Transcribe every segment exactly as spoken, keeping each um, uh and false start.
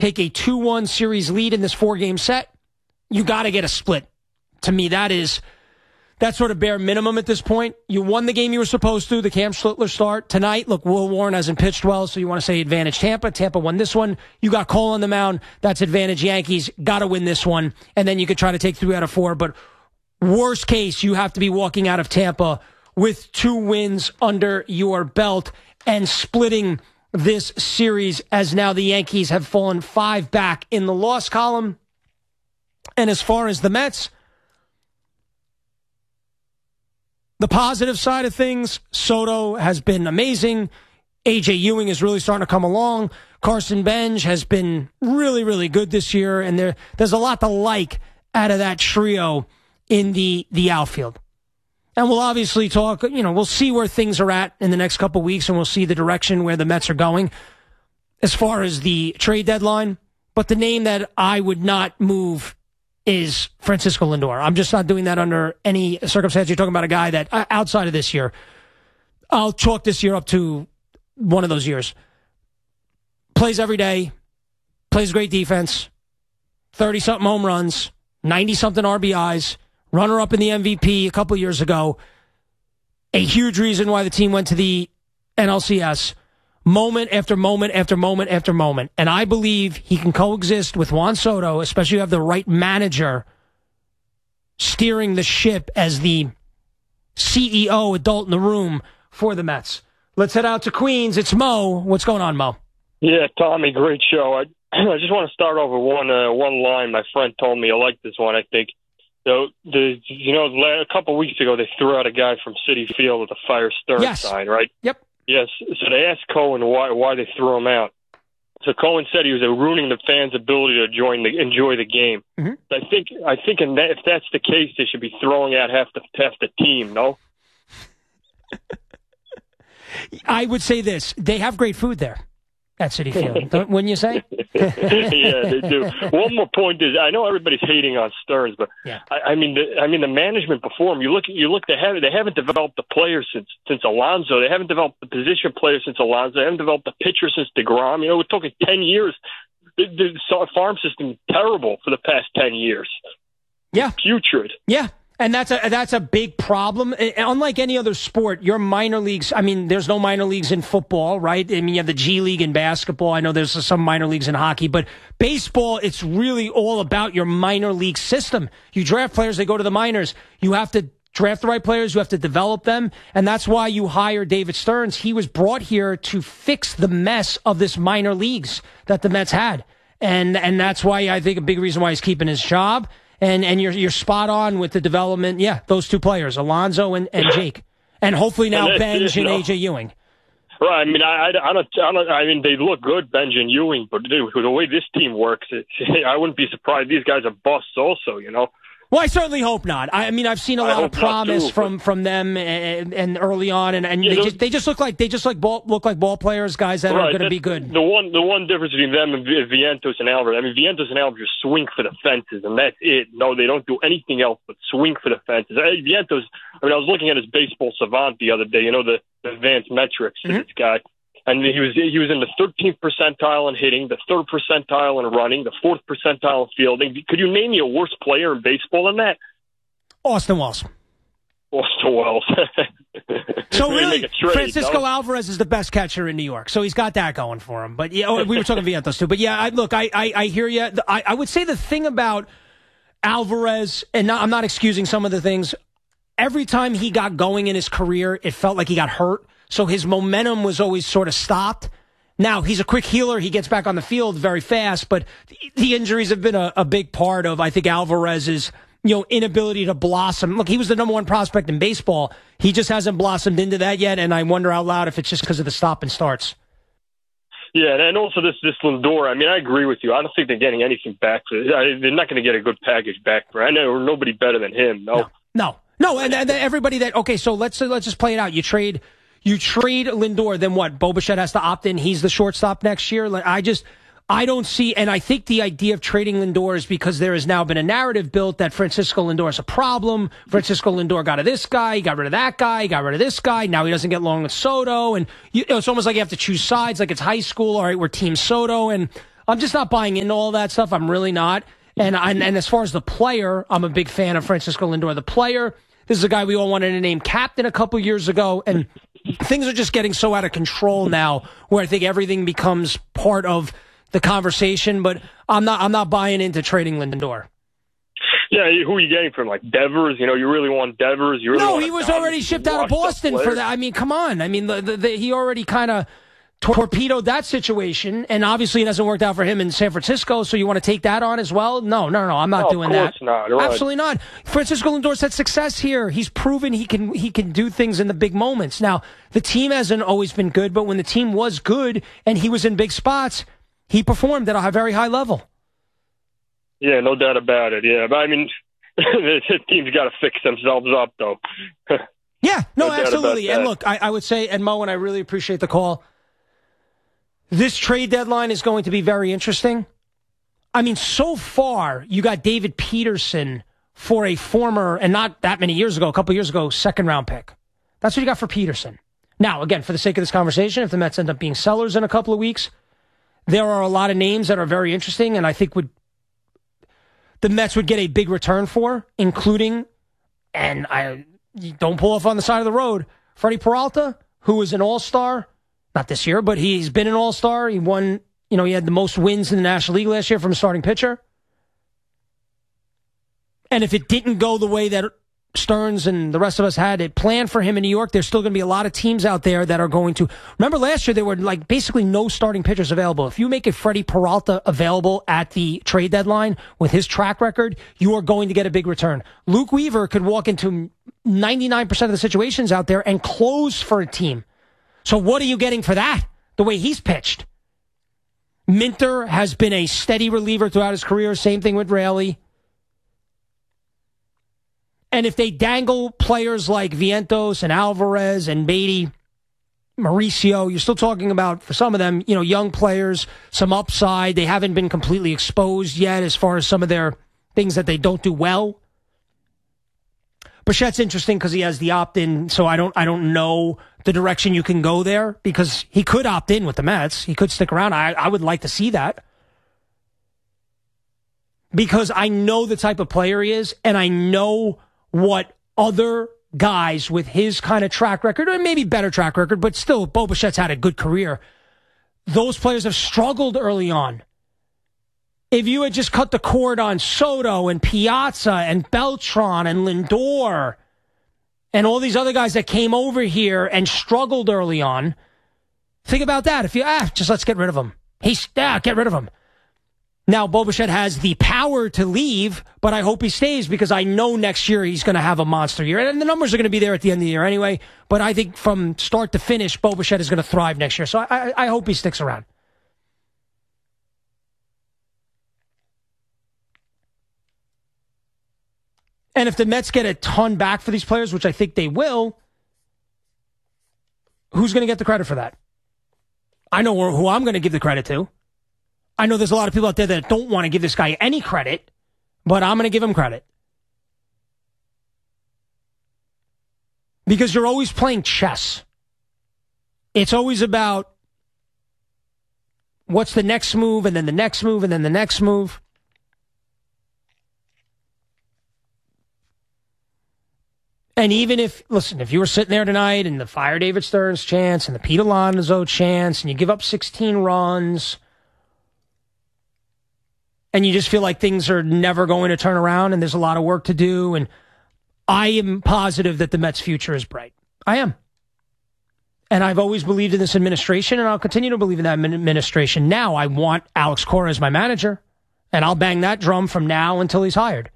take a two one series lead in this four-game set, you got to get a split. To me, that is that's sort of bare minimum at this point. You won the game you were supposed to, the Cam Schlittler start. Tonight, look, Will Warren hasn't pitched well, so you want to say advantage Tampa. Tampa won this one. You got Cole on the mound. That's advantage Yankees. Got to win this one. And then you could try to take three out of four. But worst case, you have to be walking out of Tampa with two wins under your belt and splitting this series, as now the Yankees have fallen five back in the loss column. And as far as the Mets, the positive side of things, Soto has been amazing. A J Ewing is really starting to come along. Carson Bench has been really, really good this year. And there, there's a lot to like out of that trio in the, the outfield. And we'll obviously talk, you know, we'll see where things are at in the next couple of weeks, and we'll see the direction where the Mets are going as far as the trade deadline. But the name that I would not move is Francisco Lindor. I'm just not doing that under any circumstance. You're talking about a guy that, uh, outside of this year, I'll chalk this year up to one of those years. Plays every day, plays great defense, thirty-something home runs, ninety-something R B Is, runner-up in the M V P a couple years ago. A huge reason why the team went to the N L C S. Moment after moment after moment after moment. And I believe he can coexist with Juan Soto, especially if you have the right manager steering the ship as the C E O adult in the room for the Mets. Let's head out to Queens. It's Mo. What's going on, Mo? Yeah, Tommy, great show. I, I just want to start over one uh, one line. My friend told me I like this one, I think. So, the, you know, a couple weeks ago, they threw out a guy from Citi Field with a Fire Stern yes. sign, right? Yep. Yes. So they asked Cohen why why they threw him out. So Cohen said he was ruining the fans' ability to join the, enjoy the game. Mm-hmm. I think I think in that, if that's the case, they should be throwing out half the half the team. No. I would say this: they have great food there at Citi Field, wouldn't you say? Yeah, they do. One more point is, I know everybody's hating on Stearns, but yeah. I, I mean, the, I mean the management before him. You look, you look. They haven't, they haven't developed the players since since Alonso. They haven't developed the position players since Alonso. They haven't developed the pitcher since DeGrom. You know, we're talking ten years. The, the farm system is terrible for the past ten years. Yeah, putrid. Yeah. And that's a that's a big problem. Unlike any other sport, your minor leagues, I mean, there's no minor leagues in football, right? I mean, you have the G League in basketball. I know there's some minor leagues in hockey, but baseball, it's really all about your minor league system. You draft players, they go to the minors. You have to draft the right players. You have to develop them. And that's why you hire David Stearns. He was brought here to fix the mess of this minor leagues that the Mets had. And and that's why I think a big reason why he's keeping his job. And and you're you're spot on with the development. Yeah, those two players, Alonso and, and Jake, and hopefully now and Benj and A J Ewing. Right. I mean, I, I, don't, I don't. I mean, they look good, Benj and Ewing, but dude, the way this team works, it, I wouldn't be surprised these guys are busts also. You know. Well, I certainly hope not. I mean, I've seen a lot of promise too, from, from them and, and early on, and, and yeah, they just they just look like they just like ball, look like ball players, guys that right, are going to be good. The one the one difference between them and Vientos and Alvarez, I mean, Vientos and Alvarez just swing for the fences, and that's it. No, they don't do anything else but swing for the fences. Vientos, I mean, I was looking at his baseball savant the other day. You know, the, the advanced metrics for mm-hmm. this guy. And he was he was in the thirteenth percentile in hitting, the third percentile in running, the fourth percentile in fielding. Could you name me a worse player in baseball than that? Austin Wells. Austin Wells. So really, trade, Francisco no? Alvarez is the best catcher in New York. So he's got that going for him. But yeah, we were talking Vientos too. But yeah, I, look, I, I, I hear you. I, I would say the thing about Alvarez, and not, I'm not excusing some of the things, every time he got going in his career, it felt like he got hurt. So his momentum was always sort of stopped. Now, he's a quick healer. He gets back on the field very fast. But the injuries have been a, a big part of, I think, Alvarez's you know, inability to blossom. Look, he was the number one prospect in baseball. He just hasn't blossomed into that yet, and I wonder out loud if it's just because of the stop and starts. Yeah, and also this this Lindor, I mean, I agree with you. I don't think they're getting anything back for it. They're not going to get a good package back for it. I know nobody better than him. No, no, no. no and, and everybody that, okay, so let's let's just play it out. You trade you trade Lindor, then what? Bo Bichette has to opt in. He's the shortstop next year. I just... I don't see, and I think the idea of trading Lindor is because there has now been a narrative built that Francisco Lindor is a problem. Francisco Lindor got rid of this guy, he got rid of that guy, he got rid of this guy. Now he doesn't get along with Soto, and you know, it's almost like you have to choose sides, like it's high school. All right, we're Team Soto, and I'm just not buying into all that stuff. I'm really not. And I, and as far as the player, I'm a big fan of Francisco Lindor. The player, this is a guy we all wanted to name captain a couple years ago, and things are just getting so out of control now where I think everything becomes part of the conversation, but I'm not I'm not buying into trading Lindor. Yeah, who are you getting from? Like Devers? You know, you really want Devers? You really no, want he was already shipped out of Boston for that. I mean, come on. I mean, the, the, the, he already kind of torpedoed that situation, and obviously it hasn't worked out for him in San Francisco, so you want to take that on as well? No, no, no, I'm not no, doing of course that. Not. Right. Absolutely not. Francisco Lindor's had success here. He's proven he can he can do things in the big moments. Now, the team hasn't always been good, but when the team was good and he was in big spots, he performed at a very high level. Yeah, no doubt about it. Yeah, but I mean, the team's got to fix themselves up, though. yeah, no, no absolutely. And look, I, I would say, and Mo, and I really appreciate the call, this trade deadline is going to be very interesting. I mean, so far, you got David Peterson for a former, and not that many years ago, a couple years ago, second round pick. That's what you got for Peterson. Now, again, for the sake of this conversation, if the Mets end up being sellers in a couple of weeks, there are a lot of names that are very interesting, and I think would the Mets would get a big return for, including, and I don't pull off on the side of the road, Freddie Peralta, who was an all-star, not this year, but he's been an all-star. He won, you know, he had the most wins in the National League last year from a starting pitcher. And if it didn't go the way that Stearns and the rest of us had it planned for him in New York, there's still going to be a lot of teams out there that are going to. Remember last year there were like basically no starting pitchers available. If you make a Freddie Peralta available at the trade deadline with his track record, you are going to get a big return. Luke Weaver could walk into ninety-nine percent of the situations out there and close for a team. So what are you getting for that? The way he's pitched. Minter has been a steady reliever throughout his career. Same thing with Raley. And if they dangle players like Vientos and Alvarez and Beatty, Mauricio, you're still talking about, for some of them, you know, young players, some upside. They haven't been completely exposed yet as far as some of their things that they don't do well. Bichette's interesting because he has the opt-in, so I don't I don't know the direction you can go there because he could opt in with the Mets. He could stick around. I, I would like to see that. Because I know the type of player he is, and I know what other guys with his kind of track record, or maybe better track record, but still, Bo Bichette's had a good career. Those players have struggled early on. If you had just cut the cord on Soto and Piazza and Beltran and Lindor and all these other guys that came over here and struggled early on, think about that. If you, ah, just let's get rid of them. He's, ah, get rid of him. Now, Bo Bichette has the power to leave, but I hope he stays because I know next year he's going to have a monster year. And the numbers are going to be there at the end of the year anyway. But I think from start to finish, Bo Bichette is going to thrive next year. So I, I hope he sticks around. And if the Mets get a ton back for these players, which I think they will, who's going to get the credit for that? I know who I'm going to give the credit to. I know there's a lot of people out there that don't want to give this guy any credit, but I'm going to give him credit. Because you're always playing chess. It's always about what's the next move, and then the next move, and then the next move. And even if, listen, if you were sitting there tonight and the fire David Stearns chance and the Pete Alonso chance and you give up sixteen runs and you just feel like things are never going to turn around and there's a lot of work to do, and I am positive that the Mets' future is bright. I am. And I've always believed in this administration, and I'll continue to believe in that administration. Now I want Alex Cora as my manager, and I'll bang that drum from now until he's hired.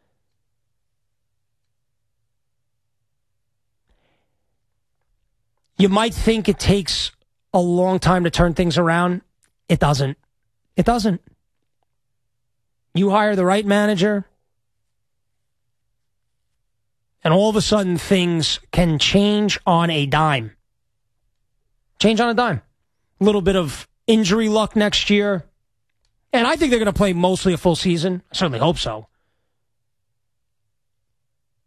You might think it takes a long time to turn things around. It doesn't. It doesn't. You hire the right manager, and all of a sudden things can change on a dime. Change on a dime. A little bit of injury luck next year. And I think they're going to play mostly a full season. I certainly hope so.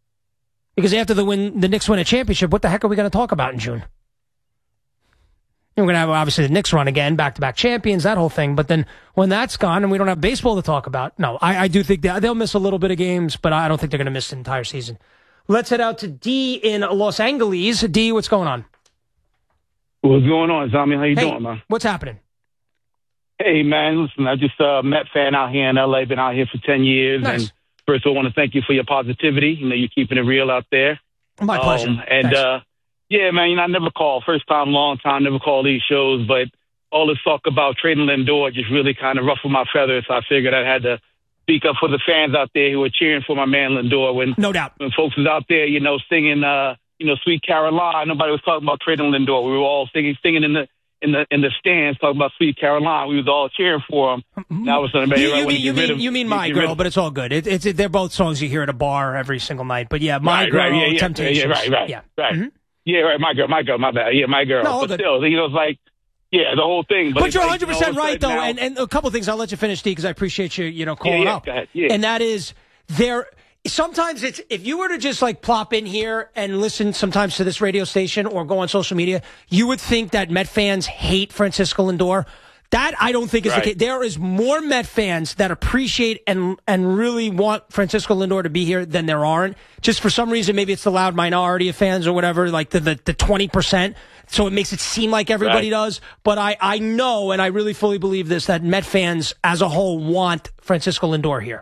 Because after the win, the Knicks win a championship, what the heck are we going to talk about in June? We're going to have, obviously, the Knicks run again, back-to-back champions, that whole thing. But then when that's gone and we don't have baseball to talk about, no, I, I do think that they'll miss a little bit of games, but I don't think they're going to miss the entire season. Let's head out to D in Los Angeles. D, what's going on? What's going on, Zami? How you hey, doing, man? What's happening? Hey, man, listen, I just uh, Met fan out here in L A, been out here for ten years. Nice. And first of all, I want to thank you for your positivity. You know, you're keeping it real out there. My pleasure. Um, and, Thanks. uh, yeah, man, you know, I never call. First time, long time, never call these shows. But all this talk about trading Lindor just really kind of ruffled my feathers. So I figured I had to speak up for the fans out there who were cheering for my man Lindor. When, no doubt. When folks was out there, you know, singing, uh, you know, Sweet Caroline, nobody was talking about trading Lindor. We were all singing, singing in the in the in the stands, talking about Sweet Caroline. We was all cheering for him. Now all of a sudden, you, right, you, mean, you, mean, you mean My Girl, but it's all good. It, it's it, they're both songs you hear at a bar every single night. But yeah, My right, Girl, right, yeah, yeah, Temptations. Yeah, right, right, yeah. right. Mm-hmm. Yeah, right. My girl, my girl, my bad. Yeah, my girl. No, but good. still, you know, it's like, yeah, the whole thing. But, but you're like, one hundred percent you know, right, though. now, and, and a couple things. I'll let you finish, D, because I appreciate you, you know, calling yeah, yeah, up. Go ahead. Yeah. And that is, there. Sometimes it's, if you were to just like plop in here and listen sometimes to this radio station or go on social media, you would think that Met fans hate Francisco Lindor. That I don't think is right. the case. There is more Met fans that appreciate and and really want Francisco Lindor to be here than there aren't. Just for some reason, maybe it's the loud minority of fans or whatever, like the the, the twenty percent. So it makes it seem like everybody right. does. But I, I know, and I really fully believe this, that Met fans as a whole want Francisco Lindor here.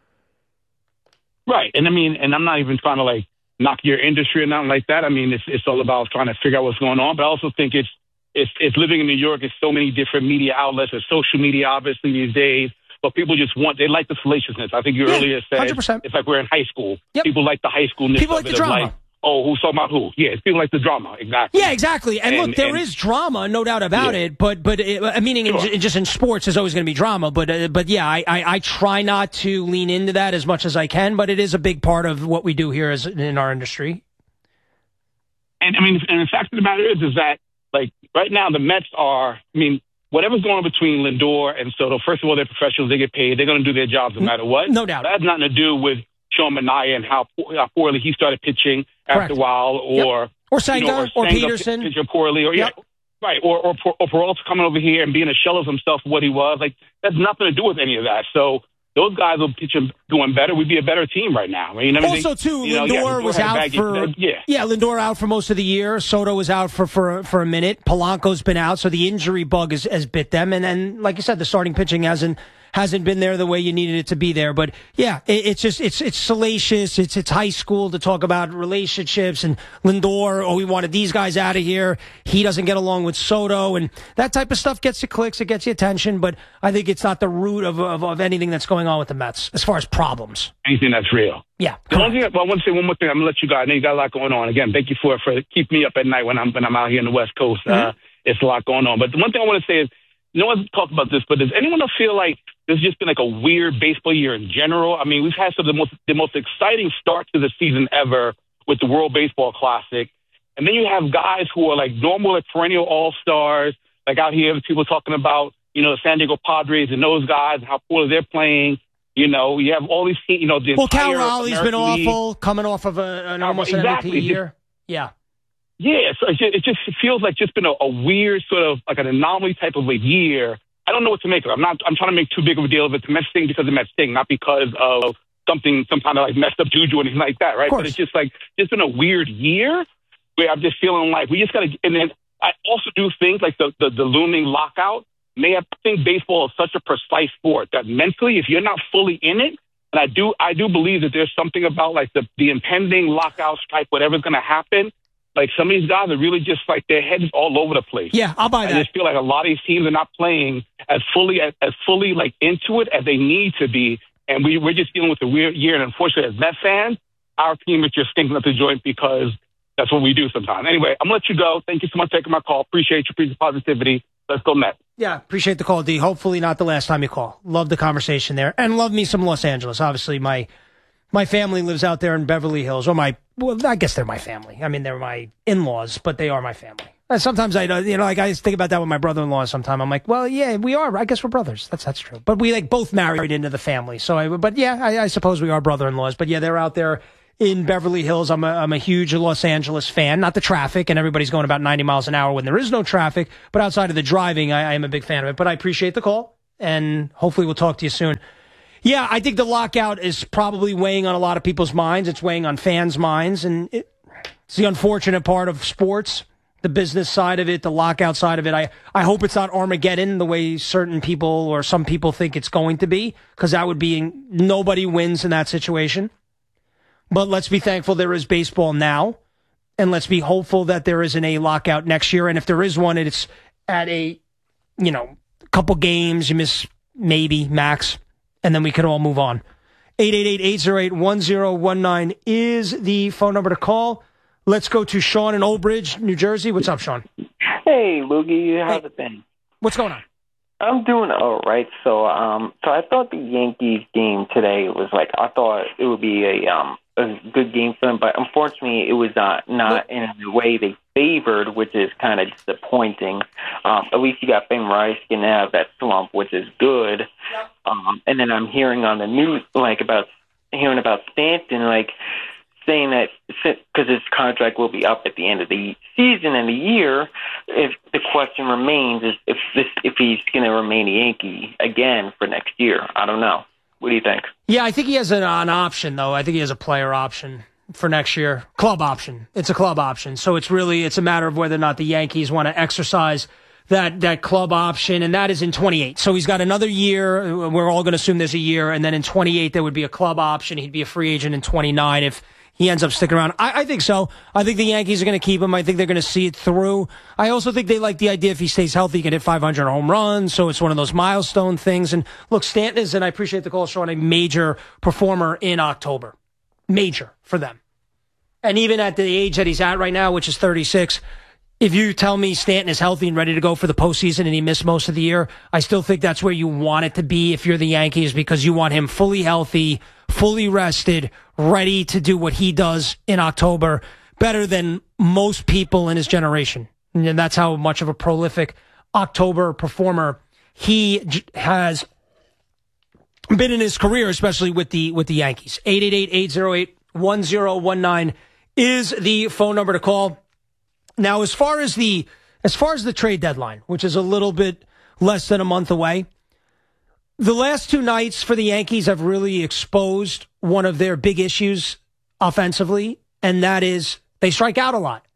Right. And I mean, and I'm not even trying to like knock your industry or nothing like that. I mean, it's it's all about trying to figure out what's going on. But I also think it's it's it's living in New York. It's so many different media outlets. There's social media, obviously, these days. But people just want, they like the salaciousness. I think you Yeah, earlier said one hundred percent. it's like we're in high school. Yep. People like the high schoolness People of like it, the of drama. Like, oh, who's talking about who? Yeah, it's people like the drama, exactly. Yeah, exactly. And, And- look, there and- is drama, no doubt about Yeah. it. But but it, I meaning Sure. in, just in sports, there's always going to be drama. But uh, but yeah, I, I I try not to lean into that as much as I can. But it is a big part of what we do here as in our industry. And I mean, and the fact of the matter is, is that like right now the Mets are, I mean, whatever's going on between Lindor and Soto, first of all, they're professionals. They get paid. They're going to do their jobs no matter what. No doubt. That has nothing to do with Sean Manaea and how, how poorly he started pitching after Correct. a while, or Yep. or Senga, you know, or, or Senga Peterson. pitching poorly, or Yep. yeah, right, or or or Peralta coming over here and being a shell of himself for what he was. Like that's nothing to do with any of that. So those guys will pitch him doing better. We'd be a better team right now. I mean, Also, too, you know, Lindor yeah, Lindor was had out baggage- for yeah. yeah, Lindor out for most of the year. Soto was out for for for a minute. Polanco's been out, so the injury bug has, has bit them. And then, like you said, the starting pitching hasn't hasn't been there the way you needed it to be there. But yeah, it, it's just it's it's salacious. It's it's high school to talk about relationships and Lindor. Oh, we wanted these guys out of here. He doesn't get along with Soto, and that type of stuff gets you clicks. It gets you attention. But I think it's not the root of of, of anything that's going on with the Mets as far as problems. Anything that's real. Yeah. The one thing, well, I want to say one more thing. I'm gonna let you guys. I know you got a lot going on. Again, thank you for for keeping me up at night when I'm when I'm out here in the West Coast. Mm-hmm. Uh, it's a lot going on. But the one thing I want to say is, no one's talked about this, but does anyone feel like there's just been like a weird baseball year in general? I mean, we've had some of the most the most exciting start to the season ever with the World Baseball Classic, and then you have guys who are like normal, like perennial all stars, like out here, people talking about you know the San Diego Padres and those guys and how poorly they're playing. You know, you have all these, you know, the Well, Cal entire Raleigh's been American League. awful, coming off of a, an almost Exactly. an M V P year. Yeah. Yeah, so it just, it just feels like just been a, a weird sort of like an anomaly type of a year. I don't know what to make of it. I'm not. I'm trying to make too big of a deal of it. The Mets thing because the Mets thing, not because of something, some kind of like messed up juju or anything like that, right? But it's just like just been a weird year where I'm just feeling like we just got to. And then I also do things like the the, the looming lockout. May have I think baseball is such a precise sport that mentally, if you're not fully in it. And I do, I do believe that there's something about like the, the impending lockout strike, whatever's going to happen. Like some of these guys are really just like their heads all over the place. Yeah, I'll buy that. I just feel like a lot of these teams are not playing as fully as, as fully like into it as they need to be. And we, we're just dealing with a weird year. And unfortunately, as Mets fans, our team is just stinking up the joint because that's what we do sometimes. Anyway, I'm going to let you go. Thank you so much for taking my call. Appreciate your positivity. Let's go Mets. Yeah, appreciate the call, D. Hopefully not the last time you call. Love the conversation there. And love me some Los Angeles. Obviously, my my family lives out there in Beverly Hills. Or my, well, I guess they're my family. I mean, they're my in-laws, but they are my family. And sometimes I, you know, like I think about that with my brother-in-law sometime. I'm like, well, yeah, we are. I guess we're brothers. That's that's true. But we like both married into the family. So, I, but yeah, I, I suppose we are brother-in-laws. But yeah, they're out there in Beverly Hills. I'm a, I'm a huge Los Angeles fan. Not the traffic, and everybody's going about ninety miles an hour when there is no traffic, but outside of the driving, I, I am a big fan of it. But I appreciate the call, and hopefully we'll talk to you soon. Yeah, I think the lockout is probably weighing on a lot of people's minds. It's weighing on fans' minds, and it, it's the unfortunate part of sports, the business side of it, the lockout side of it. I, I hope it's not Armageddon the way certain people or some people think it's going to be, because that would be nobody wins in that situation. But let's be thankful there is baseball now, and let's be hopeful that there isn't a lockout next year. And if there is one, it's at a, you know, couple games, you miss maybe max, and then we can all move on. eight eight eight, eight oh eight, one oh one nine is the phone number to call. Let's go to Sean in Old Bridge, New Jersey. What's up, Sean? Hey, Loogie. How's hey. it been? What's going on? I'm doing all right. So, um, so I thought the Yankees game today was like, I thought it would be a um a good game for them, but unfortunately, it was uh, not in the way they favored, which is kind of disappointing. Um, at least you got Ben Rice going to have that slump, which is good. Um, and then I'm hearing on the news, like about hearing about Stanton, like saying that because his contract will be up at the end of the season and the year, if the question remains is if this if he's going to remain a Yankee again for next year. I don't know. What do you think? Yeah, I think he has an, an option, though. I think he has a player option for next year. Club option. It's a club option. So it's really, it's a matter of whether or not the Yankees want to exercise that, that club option, and that is in twenty-eight. So he's got another year. We're all going to assume there's a year, and then in twenty-eight there would be a club option. He'd be a free agent in twenty-nine if he ends up sticking around. I, I think so. I think the Yankees are going to keep him. I think they're going to see it through. I also think they like the idea if he stays healthy, he can hit five hundred home runs. So it's one of those milestone things. And look, Stanton is, and I appreciate the call, Sean, a major performer in October. Major for them. And even at the age that he's at right now, which is thirty-six, if you tell me Stanton is healthy and ready to go for the postseason and he missed most of the year, I still think that's where you want it to be if you're the Yankees, because you want him fully healthy, fully rested, ready to do what he does in October better than most people in his generation. And that's how much of a prolific October performer he j- has been in his career, especially with the with the Yankees. eight eight eight, eight oh eight, one oh one nine is the phone number to call. Now, as far as the as far as the trade deadline, which is a little bit less than a month away, the last two nights for the Yankees have really exposed one of their big issues offensively, and that is they strike out a lot.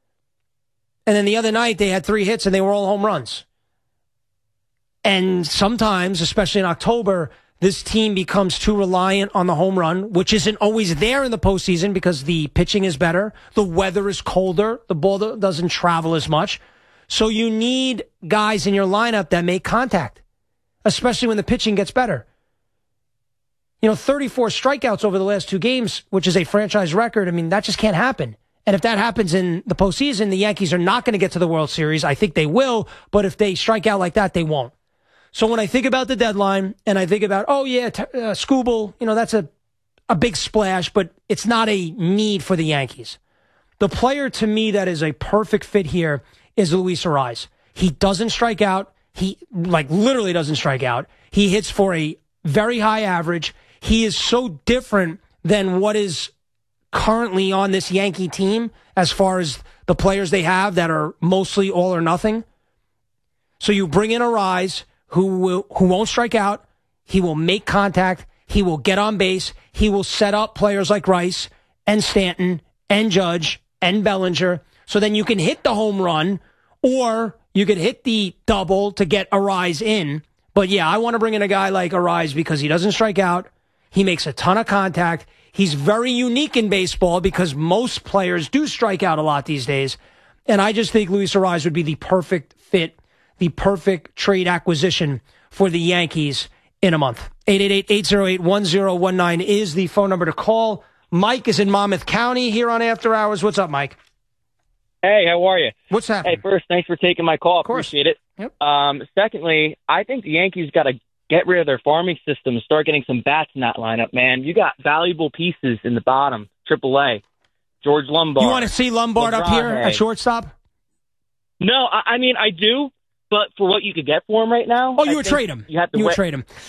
And then the other night, they had three hits, and they were all home runs. And sometimes, especially in October, this team becomes too reliant on the home run, which isn't always there in the postseason because the pitching is better, the weather is colder, the ball doesn't travel as much. So you need guys in your lineup that make contact, especially when the pitching gets better. You know, thirty-four strikeouts over the last two games, which is a franchise record. I mean, that just can't happen. And if that happens in the postseason, the Yankees are not going to get to the World Series. I think they will, but if they strike out like that, they won't. So when I think about the deadline and I think about, oh, yeah, t- uh, Skubal, you know, that's a, a big splash, but it's not a need for the Yankees. The player to me that is a perfect fit here is Luis Arraez. He doesn't strike out. He, like, literally doesn't strike out. He hits for a very high average. He is so different than what is currently on this Yankee team as far as the players they have that are mostly all or nothing. So you bring in Arraez, who will, who won't strike out. He will make contact. He will get on base. He will set up players like Rice and Stanton and Judge and Bellinger. So then you can hit the home run or you could hit the double to get Arraez in. But yeah, I want to bring in a guy like Arraez because he doesn't strike out. He makes a ton of contact. He's very unique in baseball because most players do strike out a lot these days. And I just think Luis Arraez would be the perfect fit, the perfect trade acquisition for the Yankees in a month. eight eight eight, eight oh eight, one oh one nine is the phone number to call. Mike is in Monmouth County here on After Hours. What's up, Mike? Hey, how are you? What's happening? Hey, first, thanks for taking my call. Of course. Appreciate it. Yep. Um, secondly, I think the Yankees got to get rid of their farming system and start getting some bats in that lineup, man. You got valuable pieces in the bottom, triple A. George Lombard. You want to see Lombard up here at shortstop? No, I, I mean, I do, but for what you could get for him right now... Oh, you I would think trade him. You, have to you would wait. trade him.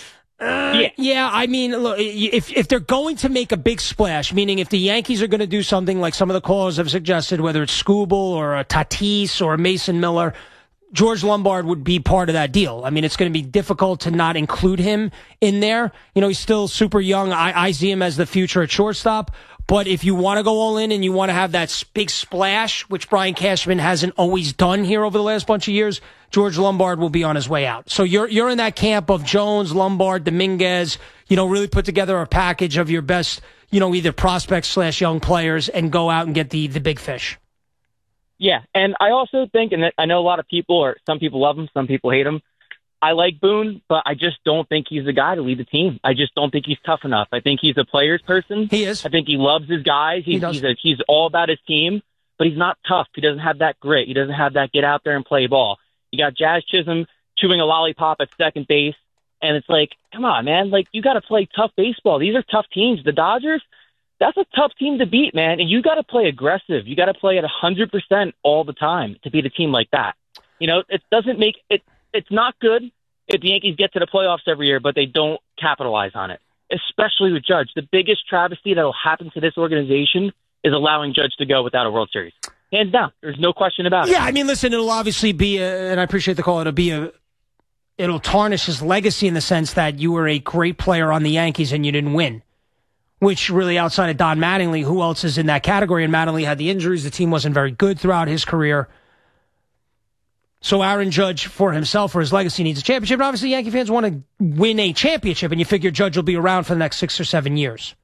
Uh, yeah. yeah, I mean, look, if if they're going to make a big splash, meaning if the Yankees are going to do something like some of the callers have suggested, whether it's Skubal or a Tatis or a Mason Miller, George Lombard would be part of that deal. I mean, it's going to be difficult to not include him in there. You know, he's still super young. I, I see him as the future at shortstop. But if you want to go all in and you want to have that big splash, which Brian Cashman hasn't always done here over the last bunch of years, George Lombard will be on his way out. So you're you're in that camp of Jones, Lombard, Dominguez, you know, really put together a package of your best, you know, either prospects slash young players and go out and get the, the big fish. Yeah, and I also think, and I know a lot of people, or some people love him, some people hate him. I like Boone, but I just don't think he's the guy to lead the team. I just don't think he's tough enough. I think he's a player's person. He is. I think he loves his guys. He's, he does. he's, a, he's all about his team, but he's not tough. He doesn't have that grit. He doesn't have that get out there and play ball. You got Jazz Chisholm chewing a lollipop at second base, and it's like, come on, man. Like, you got to play tough baseball. These are tough teams. The Dodgers, that's a tough team to beat, man. And you got to play aggressive. You got to play at one hundred percent all the time to beat a team like that. You know, it doesn't make it. It's not good if the Yankees get to the playoffs every year, but they don't capitalize on it, especially with Judge. The biggest travesty that will happen to this organization is allowing Judge to go without a World Series. Hands down. There's no question about it. Yeah, I mean, listen, it'll obviously be, a, and I appreciate the call, it'll be a, it'll tarnish his legacy in the sense that you were a great player on the Yankees and you didn't win, which really outside of Don Mattingly, who else is in that category? And Mattingly had the injuries. The team wasn't very good throughout his career. So Aaron Judge, for himself, for his legacy, needs a championship. And obviously, Yankee fans want to win a championship, and you figure Judge will be around for the next six or seven years.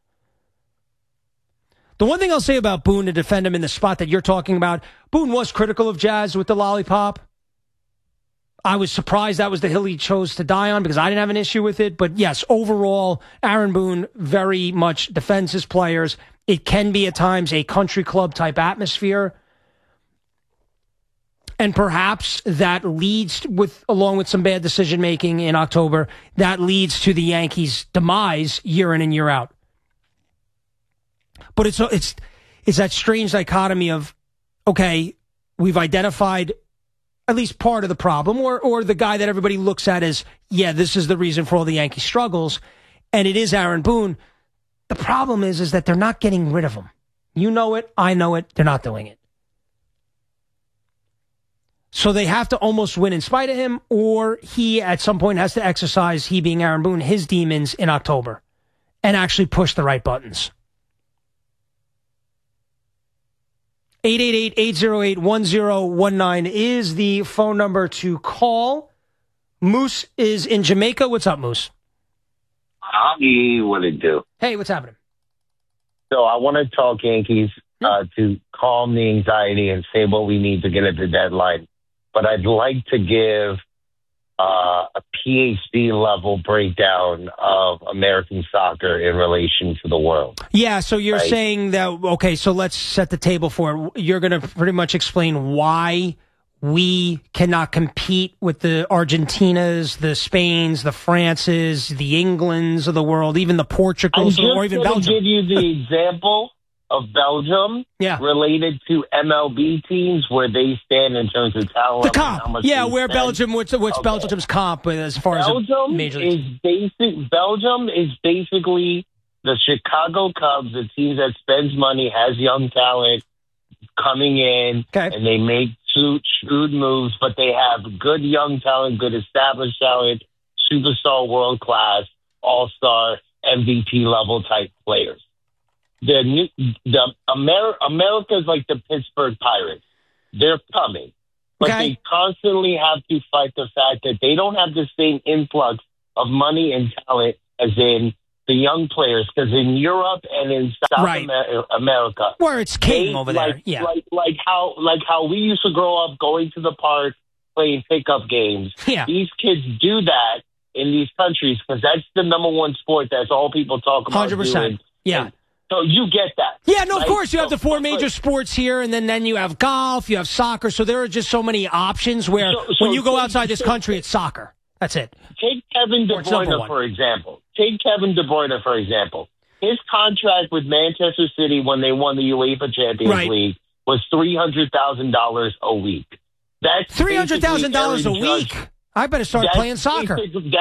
The one thing I'll say about Boone to defend him in the spot that you're talking about, Boone was critical of Jazz with the lollipop. I was surprised that was the hill he chose to die on because I didn't have an issue with it. But yes, overall, Aaron Boone very much defends his players. It can be at times a country club type atmosphere. And perhaps that leads with, along with some bad decision making in October, that leads to the Yankees' demise year in and year out. But it's it's it's that strange dichotomy of, okay, we've identified at least part of the problem, or or the guy that everybody looks at as, yeah, this is the reason for all the Yankee struggles, and it is Aaron Boone. The problem is, is that they're not getting rid of him. You know it, I know it, they're not doing it. So they have to almost win in spite of him, or he at some point has to exercise, he being Aaron Boone, his demons in October and actually push the right buttons. eight eight eight, eight oh eight, one oh one nine is the phone number to call. Moose is in Jamaica. What's up, Moose? Howdy, what it do? Hey, what's happening? So I want to talk Yankees uh, to calm the anxiety and say what we need to get at the deadline. But I'd like to give uh, a P H D level breakdown of American soccer in relation to the world. Yeah, so you're right? saying that, okay, so let's set the table for it. You're going to pretty much explain why we cannot compete with the Argentinas, the Spains, the Frances, the Englands of the world, even the Portugals, or even Belgium. I'm just going to give you the example of Belgium yeah. related to M L B teams, where they stand in terms of talent. The comp, how much yeah, they where spend. Belgium, what's, what's Okay. Belgium's comp as far Belgium as major league? is basic. Belgium is basically the Chicago Cubs, a team that spends money, has young talent coming in, okay. and they make shrewd, shrewd moves, but they have good young talent, good established talent, superstar, world class, all star, M V P level type players. The new, the Amer- America's like the Pittsburgh Pirates. They're coming, but okay. they constantly have to fight the fact that they don't have the same influx of money and talent as in the young players. Because in Europe and in South right. Amer- America, where it's king they, over there, like, yeah, like like how like how we used to grow up going to the park playing pickup games. Yeah. These kids do that in these countries because that's the number one sport. That's all people talk about. one hundred percent. Doing. Yeah. And so you get that. Yeah, no, of right? course. You so, have the four so, major sports here, and then, then you have golf, you have soccer. So there are just so many options where so, so, when you go so, outside this so, country, it's soccer. That's it. Take Kevin De Bruyne, for example. Take Kevin De Bruyne, for example. His contract with Manchester City when they won the UEFA Champions right. League was three hundred thousand dollars a week. That's three hundred thousand dollars a week? I better start playing soccer. That,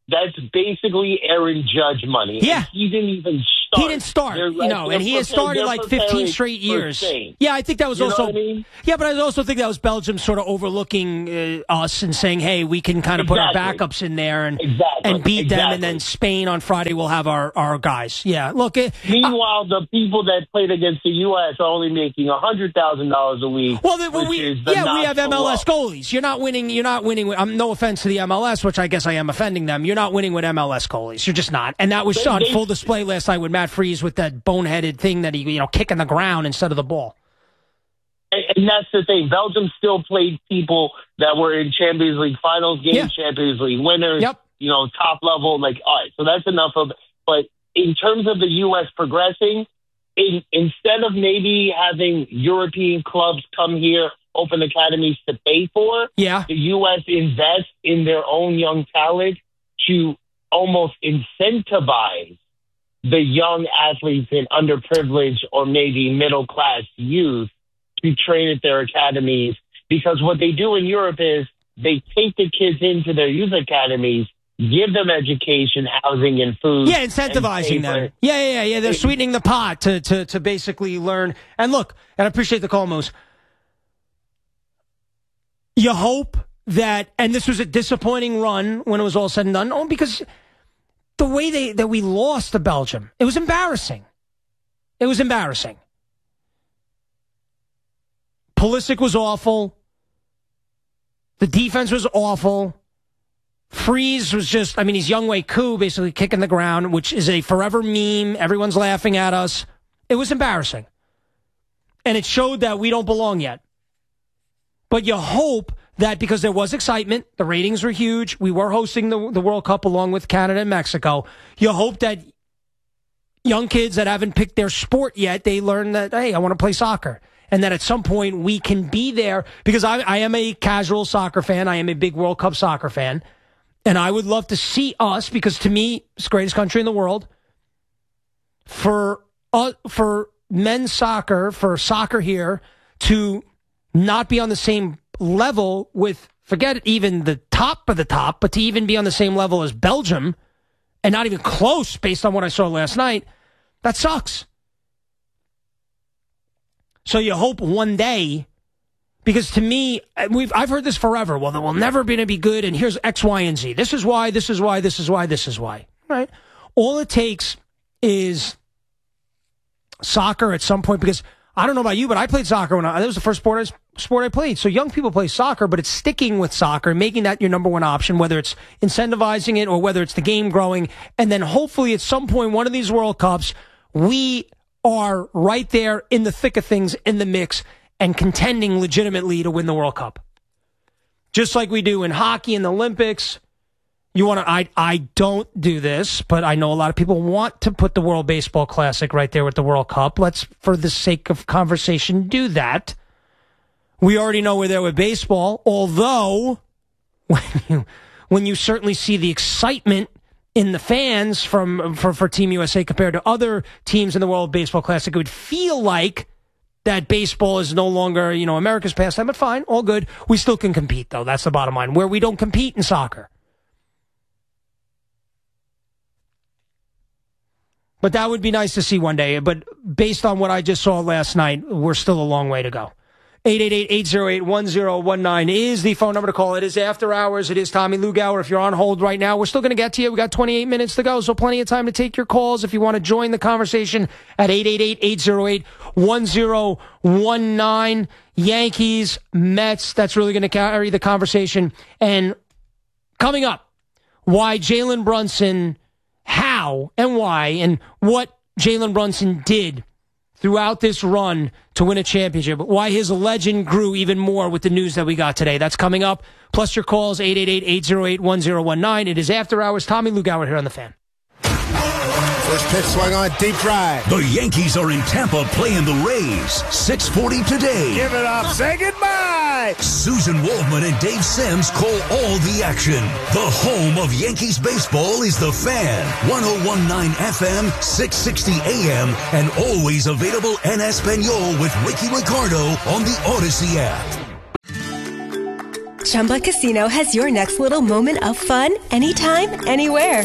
That's basically Aaron Judge money. Yeah. And he didn't even start. He didn't start, They're you like- know, and he has preparing- started like fifteen straight years. Yeah, I think that was You know also. what I mean? Yeah, but I also think that was Belgium sort of overlooking uh, us and saying, "Hey, we can kind of put our Exactly. backups in there and Exactly. and beat them, and Exactly. then Spain on Friday will have our, our guys." Yeah, look. It, Meanwhile, the people that played against the U S are only making one hundred thousand dollars a week. Well, then, which we, is the yeah, we notch have M L S below. goalies. You're not winning. You're not winning. With, um, no offense to the M L S, which I guess I am offending them. You're not winning with M L S goalies. You're just not. And that was They- on they- full display last night with Matt Freese with that boneheaded thing that he, you know, kicking the ground instead of the ball. And, and that's the thing. Belgium still played people that were in Champions League finals games, Yeah. Champions League winners, Yep. you know, top level. Like, all right, so that's enough of. But in terms of the U S progressing, in, instead of maybe having European clubs come here, open academies to pay for, Yeah. the U S invests in their own young talent to almost incentivize the young athletes in underprivileged or maybe middle-class youth to train at their academies. Because what they do in Europe is they take the kids into their youth academies, give them education, housing, and food. Yeah, incentivizing and pay for them. it. Yeah, yeah, yeah, yeah. They're sweetening the pot to, to, to basically learn. And look, and I appreciate the call, Moose. You hope that, and this was a disappointing run when it was all said and done, oh, because the way they that we lost to Belgium, it was embarrassing. It was embarrassing. Pulisic was awful. The defense was awful. Freeze was just, I mean, he's Younghoe Koo basically kicking the ground, which is a forever meme. Everyone's laughing at us. It was embarrassing. And it showed that we don't belong yet. But you hope that because there was excitement, the ratings were huge, we were hosting the, the World Cup along with Canada and Mexico, you hope that young kids that haven't picked their sport yet, they learn that, hey, I want to play soccer. And that at some point we can be there, because I, I am a casual soccer fan. I am a big World Cup soccer fan. And I would love to see us, because to me, it's the greatest country in the world, for uh, for men's soccer, for soccer here, to not be on the same level with, forget even the top of the top, but to even be on the same level as Belgium, and not even close based on what I saw last night, that sucks. So you hope one day, because to me, we've I've heard this forever. Well, we'll never be to be good, and here's X, Y, and Z. This is why, this is why, this is why, this is why. Right? All it takes is soccer at some point, because I don't know about you, but I played soccer when I, that was the first sport I, sport I played. So young people play soccer, but it's sticking with soccer, making that your number one option, whether it's incentivizing it or whether it's the game growing. And then hopefully at some point, one of these World Cups, we are right there in the thick of things, in the mix, and contending legitimately to win the World Cup. Just like we do in hockey and the Olympics. You want to, I, I don't do this, but I know a lot of people want to put the World Baseball Classic right there with the World Cup. Let's, for the sake of conversation, do that. We already know we're there with baseball, although when you, when you certainly see the excitement in the fans from for, for Team U S A compared to other teams in the World Baseball Classic, it would feel like that baseball is no longer, you know, America's pastime, but fine, all good. We still can compete, though. That's the bottom line, where we don't compete in soccer. But that would be nice to see one day. But based on what I just saw last night, we're still a long way to go. eight eight eight, eight oh eight, one oh one nine is the phone number to call. It is after hours. It is Tommy Lugauer. If you're on hold right now, we're still going to get to you. We got twenty-eight minutes to go, so plenty of time to take your calls. If you want to join the conversation at eight eight eight, eight oh eight, one oh one nine. Yankees, Mets, that's really going to carry the conversation. And coming up, why Jalen Brunson, how and why, and what Jalen Brunson did throughout this run to win a championship, why his legend grew even more with the news that we got today. That's coming up. Plus your calls, eight eight eight, eight oh eight, one oh one nine. It is After Hours. Tommy Lugauer here on The Fan. First pitch swung on, deep drive. The Yankees are in Tampa playing the Rays. six forty today. Give it up. Say goodbye. Susan Waldman and Dave Sims call all the action. The home of Yankees baseball is The Fan. one oh one nine F M, six sixty A M, and always available en Espanol with Ricky Ricardo on the Odyssey app. Chumba Casino has your next little moment of fun anytime, anywhere.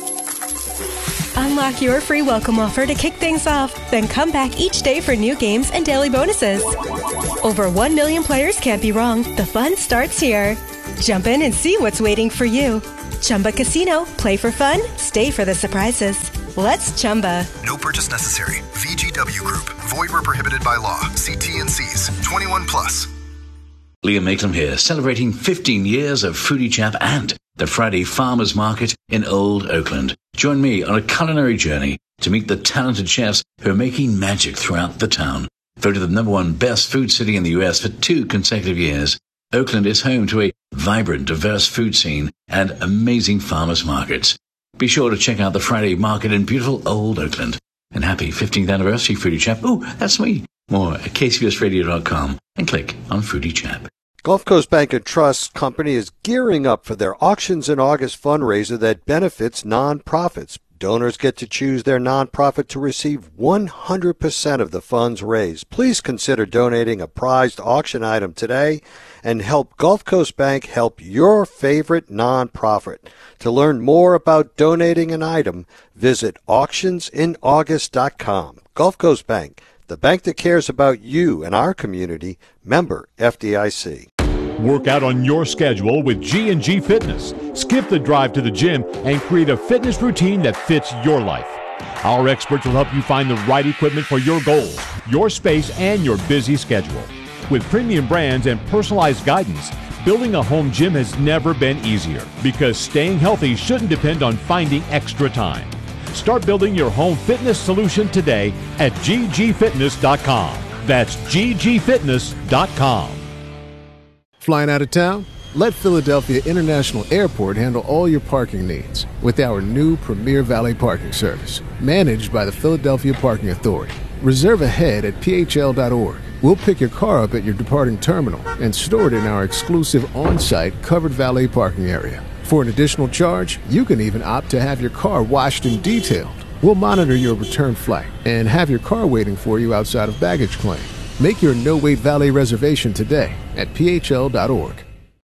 Unlock your free welcome offer to kick things off, then come back each day for new games and daily bonuses. Over one million players can't be wrong. The fun starts here. Jump in and see what's waiting for you. Chumba Casino. Play for fun. Stay for the surprises. Let's Chumba. No purchase necessary. V G W Group. Void where prohibited by law. See T N Cs. twenty-one plus. Liam Maitland here, celebrating fifteen years of Foodie Chap and the Friday Farmers Market in Old Oakland. Join me on a culinary journey to meet the talented chefs who are making magic throughout the town. Voted the number one best food city in the U S for two consecutive years, Oakland is home to a vibrant, diverse food scene and amazing farmers markets. Be sure to check out the Friday Market in beautiful Old Oakland. And happy fifteenth anniversary, Foodie Chap. Ooh, that's me. More at K C B S radio dot com and click on Foodie Chap. Gulf Coast Bank and Trust Company is gearing up for their Auctions in August fundraiser that benefits nonprofits. Donors get to choose their nonprofit to receive one hundred percent of the funds raised. Please consider donating a prized auction item today and help Gulf Coast Bank help your favorite nonprofit. To learn more about donating an item, visit auctions in august dot com. Gulf Coast Bank, the bank that cares about you and our community. Member F D I C. Work out on your schedule with G and G Fitness. Skip the drive to the gym and create a fitness routine that fits your life. Our experts will help you find the right equipment for your goals, your space, and your busy schedule. With premium brands and personalized guidance, building a home gym has never been easier because staying healthy shouldn't depend on finding extra time. Start building your home fitness solution today at G G fitness dot com. That's G G fitness dot com. Flying out of town? Let Philadelphia International Airport handle all your parking needs with our new Premier Valet Parking Service, managed by the Philadelphia Parking Authority. Reserve ahead at P H L dot org. We'll pick your car up at your departing terminal and store it in our exclusive on-site covered valet parking area. For an additional charge, you can even opt to have your car washed and detailed. We'll monitor your return flight and have your car waiting for you outside of baggage claim. Make your no-wait valet reservation today at P H L dot org.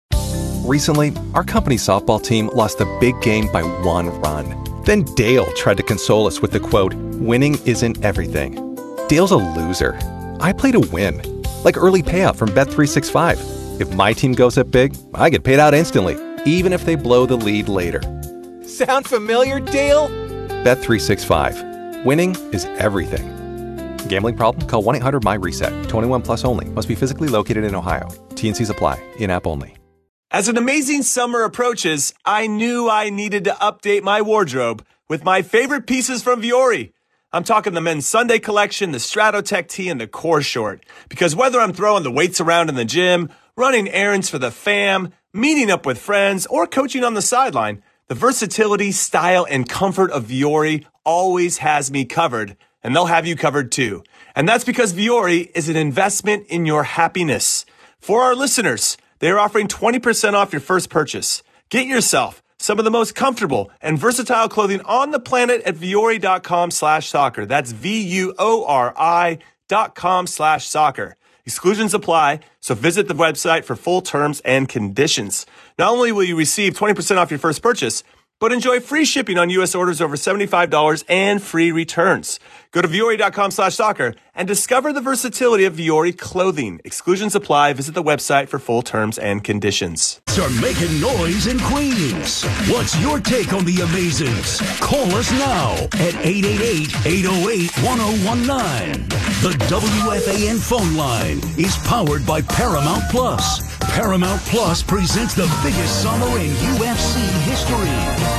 Recently, our company softball team lost a big game by one run. Then Dale tried to console us with the quote, "Winning isn't everything." Dale's a loser. I play to win, like early payout from Bet three sixty-five. If my team goes up big, I get paid out instantly, even if they blow the lead later. Sound familiar, Dale? Bet three sixty-five. Winning is everything. Gambling problem? Call one eight hundred M Y reset. twenty-one plus only. Must be physically located in Ohio. T and Cs apply. In-app only. As an amazing summer approaches, I knew I needed to update my wardrobe with my favorite pieces from Vuori. I'm talking the men's Sunday collection, the Stratotech tee, and the core short. Because whether I'm throwing the weights around in the gym, running errands for the fam, meeting up with friends, or coaching on the sideline, the versatility, style, and comfort of Vuori always has me covered. And they'll have you covered too. And that's because Vuori is an investment in your happiness. For our listeners, they are offering twenty percent off your first purchase. Get yourself some of the most comfortable and versatile clothing on the planet at Vuori dot com slash soccer. That's V U O R I dot com slash soccer. Exclusions apply, so visit the website for full terms and conditions. Not only will you receive twenty percent off your first purchase, but enjoy free shipping on U S orders over seventy-five dollars and free returns. Go to Vuori dot com slash soccer and discover the versatility of Vuori clothing. Exclusions apply. Visit the website for full terms and conditions. Are making noise in Queens. What's your take on the Amazings? Call us now at eight eight eight, eight oh eight, one oh one nine. The W F A N phone line is powered by Paramount Plus. Paramount Plus presents the biggest summer in U F C history.